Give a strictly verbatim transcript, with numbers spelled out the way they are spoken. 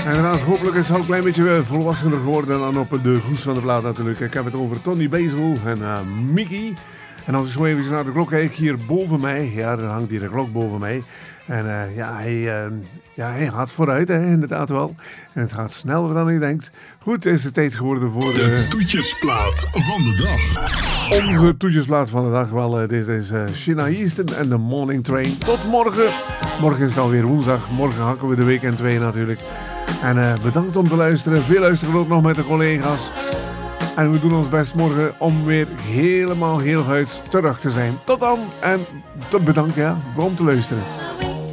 En dan hopelijk is het al een klein beetje volwassener geworden dan op de Goes van de Plaat natuurlijk. Ik heb het over Tony Basil en uh, Mickey. En als ik zo even naar de klok kijk, hier boven mij, ja, er hangt hier een klok boven mij. En uh, ja, hij, uh, ja, hij gaat vooruit, hè, inderdaad wel. En het gaat sneller dan je denkt. Goed, het is de tijd geworden voor de uh, toetjesplaat van de dag. Onze toetjesplaat van de dag. Wel, uh, dit is uh, Sheena Easton en The Morning Train. Tot morgen. Morgen is het alweer woensdag. Morgen hakken we de week in twee natuurlijk. En uh, bedankt om te luisteren. Veel luisteren ook nog met de collega's. En we doen ons best morgen om weer helemaal heel huids terug te zijn. Tot dan en tot bedankt ja, voor om te luisteren.